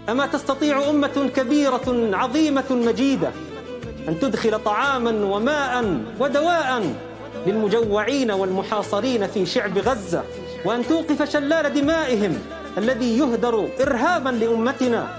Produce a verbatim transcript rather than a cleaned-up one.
أما تستطيع أمة كبيرة عظيمة مجيدة أن تدخل طعاما وماء ودواء للمجوعين والمحاصرين في شعب غزة، وأن توقف شلال دمائهم الذي يهدر إرهابا لأمتنا